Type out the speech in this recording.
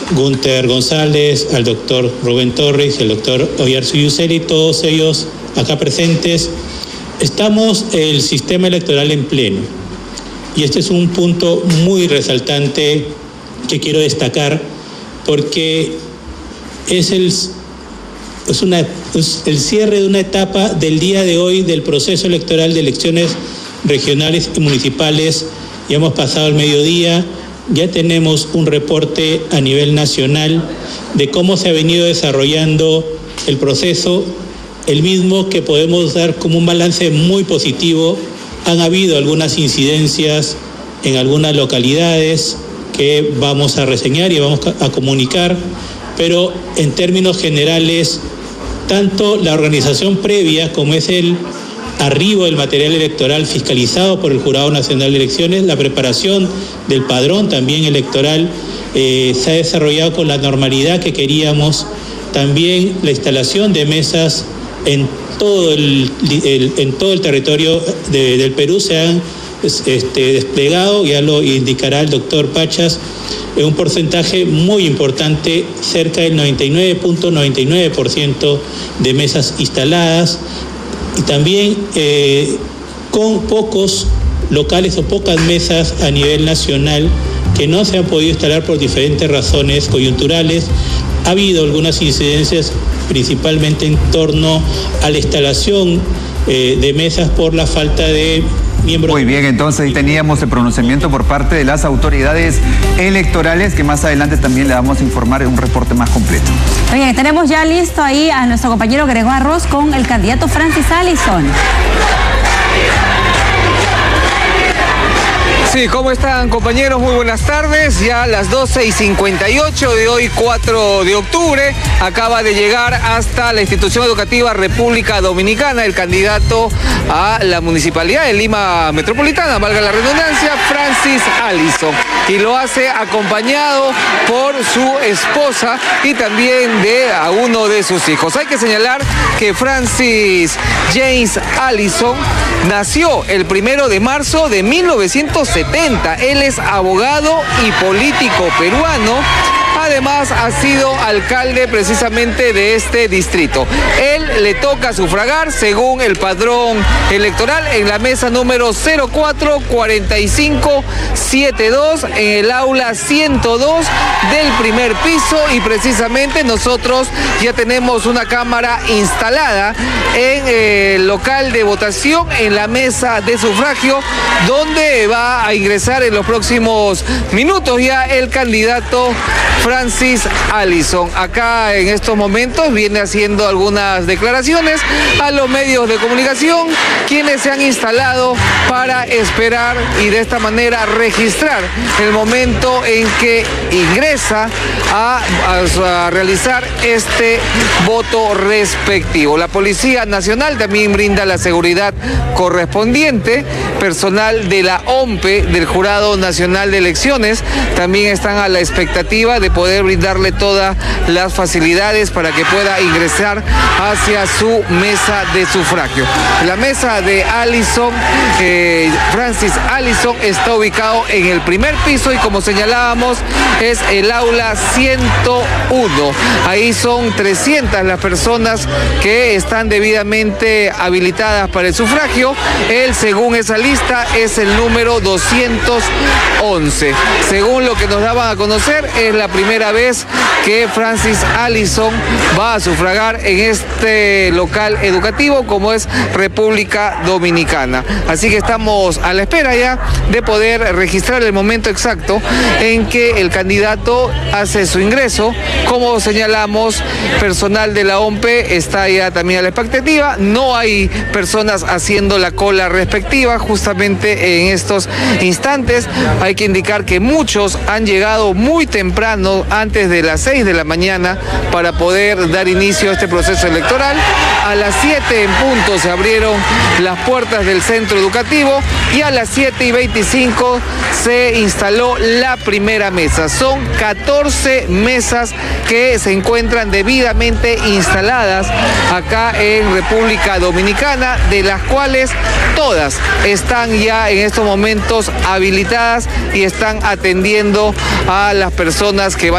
Gunter González, al doctor Rubén Torres y al doctor Oyarzo Yuseli, todos ellos acá presentes. Estamos el sistema electoral en pleno y este es un punto muy resaltante que quiero destacar porque es el cierre de una etapa del día de hoy del proceso electoral de elecciones regionales y municipales. Ya hemos pasado el mediodía, ya tenemos un reporte a nivel nacional de cómo se ha venido desarrollando el proceso, el mismo que podemos dar como un balance muy positivo. Han habido algunas incidencias en algunas localidades que vamos a reseñar y vamos a comunicar, pero en términos generales, tanto la organización previa como es el arribo del material electoral fiscalizado por el Jurado Nacional de Elecciones, la preparación del padrón también electoral se ha desarrollado con la normalidad que queríamos. También la instalación de mesas en todo el territorio del Perú se han desplegado, ya lo indicará el doctor Pachas, un porcentaje muy importante, cerca del 99.99% de mesas instaladas, y también con pocos locales o pocas mesas a nivel nacional que no se han podido instalar por diferentes razones coyunturales. Ha habido algunas incidencias principalmente en torno a la instalación de mesas por la falta de miembros. Muy bien, entonces ahí teníamos el pronunciamiento por parte de las autoridades electorales, que más adelante también le vamos a informar en un reporte más completo. Oye, tenemos ya listo ahí a nuestro compañero Gregorio Arroz con el candidato Francis Allison. Sí, ¿cómo están, compañeros? Muy buenas tardes. Ya a las 12:58 de hoy, 4 de octubre, acaba de llegar hasta la institución educativa República Dominicana el candidato a la Municipalidad de Lima Metropolitana, valga la redundancia, Francis Allison. Y lo hace acompañado por su esposa y también de a uno de sus hijos. Hay que señalar que Francis James Allison nació el 1 de marzo de 1970. Él es abogado y político peruano. Además, ha sido alcalde precisamente de este distrito. Él le toca sufragar, según el padrón electoral, en la mesa número 044572, en el aula 102 del primer piso. Y precisamente nosotros ya tenemos una cámara instalada en el local de votación, en la mesa de sufragio, donde va a ingresar en los próximos minutos ya el candidato Francis Allison. Acá en estos momentos viene haciendo algunas declaraciones a los medios de comunicación, quienes se han instalado para esperar y de esta manera registrar el momento en que ingresa a realizar este voto respectivo. La Policía Nacional también brinda la seguridad correspondiente. Personal de la OMPE, del Jurado Nacional de Elecciones, también están a la expectativa de poder brindarle todas las facilidades para que pueda ingresar hacia su mesa de sufragio. La mesa de Allison, Francis Allison, está ubicado en el primer piso y, como señalábamos, es el aula 101. Ahí son 300 las personas que están debidamente habilitadas para el sufragio. Él, según esa lista, es el número 211. Según lo que nos daban a conocer, es la primera vez que Francis Allison va a sufragar en este local educativo como es República Dominicana. Así que estamos a la espera ya de poder registrar el momento exacto en que el candidato hace su ingreso. Como señalamos, personal de la OMPE está ya también a la expectativa. No hay personas haciendo la cola respectiva justamente en estos instantes. Hay que indicar que muchos han llegado muy temprano, antes de las 6 de la mañana, para poder dar inicio a este proceso electoral. A las 7 en punto se abrieron las puertas del centro educativo y a las 7:25 se instaló la primera mesa. Son 14 mesas que se encuentran debidamente instaladas acá en República Dominicana, de las cuales todas están ya en estos momentos habilitadas y están atendiendo a las personas que van